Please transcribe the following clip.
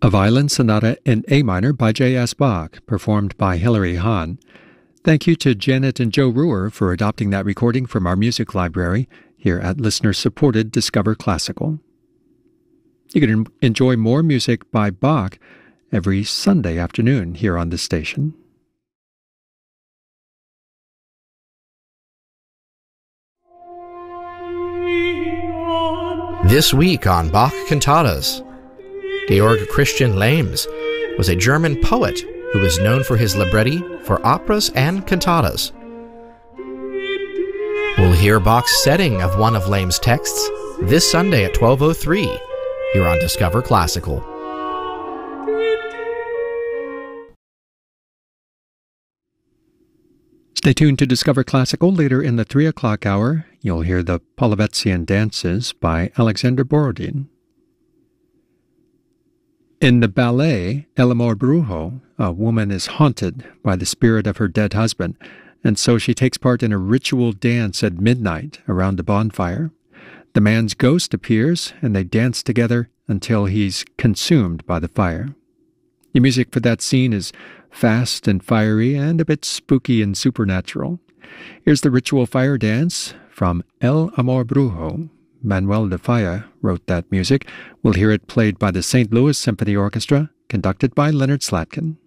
A violin sonata in A minor by J.S. Bach, performed by Hilary Hahn. Thank you to Janet and Joe Ruhr for adopting that recording from our music library here at listener-supported Discover Classical. You can enjoy more music by Bach every Sunday afternoon here on this station. This week on Bach Cantatas, Georg Christian Lehms was a German poet who was known for his libretti for operas and cantatas. We'll hear Bach's setting of one of Lehms' texts this Sunday at 12:03 here on Discover Classical. Stay tuned to Discover Classical. Later in the 3 o'clock hour, you'll hear the Polovetzian Dances by Alexander Borodin. In the ballet, El Amor Brujo, a woman is haunted by the spirit of her dead husband, and so she takes part in a ritual dance at midnight around a bonfire. The man's ghost appears, and they dance together until he's consumed by the fire. The music for that scene is fast and fiery and a bit spooky and supernatural. Here's the ritual fire dance from El Amor Brujo. Manuel de Falla wrote that music. We'll hear it played by the St. Louis Symphony Orchestra, conducted by Leonard Slatkin.